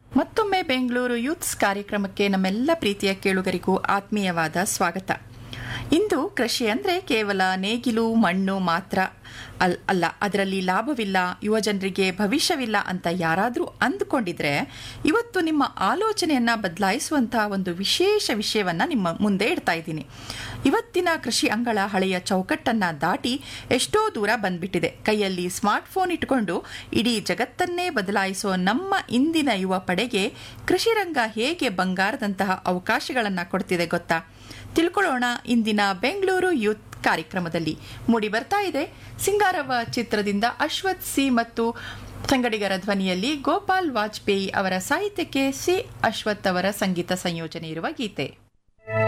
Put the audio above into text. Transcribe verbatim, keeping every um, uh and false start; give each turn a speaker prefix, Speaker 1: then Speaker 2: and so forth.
Speaker 1: ಮತ್ತೊಮ್ಮೆ ಬೆಂಗಳೂರು ಯೂತ್ಸ್ ಕಾರ್ಯಕ್ರಮಕ್ಕೆ ನಮ್ಮೆಲ್ಲ ಪ್ರೀತಿಯ ಕೇಳುಗರಿಗೂ ಆತ್ಮೀಯವಾದ ಸ್ವಾಗತ. ಇಂದು ಕೃಷಿ ಅಂದರೆ ಕೇವಲ ನೇಗಿಲು ಮಣ್ಣು ಮಾತ್ರ ಅಲ್ ಅಲ್ಲ, ಅದರಲ್ಲಿ ಲಾಭವಿಲ್ಲ, ಯುವಜನರಿಗೆ ಭವಿಷ್ಯವಿಲ್ಲ ಅಂತ ಯಾರಾದರೂ ಅಂದುಕೊಂಡಿದ್ರೆ ಇವತ್ತು ನಿಮ್ಮ ಆಲೋಚನೆಯನ್ನು ಬದಲಾಯಿಸುವಂತಹ ಒಂದು ವಿಶೇಷ ವಿಷಯವನ್ನು ನಿಮ್ಮ ಮುಂದೆ ಇಡ್ತಾ ಇದ್ದೀನಿ. ಇವತ್ತಿನ ಕೃಷಿ ಅಂಗಳ ಹಳೆಯ ಚೌಕಟ್ಟನ್ನು ದಾಟಿ ಎಷ್ಟೋ ದೂರ ಬಂದ್ಬಿಟ್ಟಿದೆ. ಕೈಯಲ್ಲಿ ಸ್ಮಾರ್ಟ್ಫೋನ್ ಇಟ್ಕೊಂಡು ಇಡೀ ಜಗತ್ತನ್ನೇ ಬದಲಾಯಿಸುವ ನಮ್ಮ ಇಂದಿನ ಯುವ ಪಡೆಗೆ ಕೃಷಿ ರಂಗ ಹೇಗೆ ಬಂಗಾರದಂತಹ ಅವಕಾಶಗಳನ್ನು ಕೊಡ್ತಿದೆ ಗೊತ್ತಾ? ತಿಳ್ಕೊಳ್ಳೋಣ ಇಂದಿನ ಬೆಂಗಳೂರು ಯೂತ್ ಕಾರ್ಯಕ್ರಮದಲ್ಲಿ. ಮೂಡಿ ಬರ್ತಾ ಇದೆ ಸಿಂಗಾರವ ಚಿತ್ರದಿಂದ ಅಶ್ವಥ್ ಸಿ ಮತ್ತು ಸಂಗಡಿಗರ ಧ್ವನಿಯಲ್ಲಿ ಗೋಪಾಲ್ ವಾಜಪೇಯಿ ಅವರ ಸಾಹಿತ್ಯಕ್ಕೆ ಸಿ ಅಶ್ವಥ್ ಅವರ ಸಂಗೀತ ಸಂಯೋಜನೆ ಇರುವ ಗೀತೆ.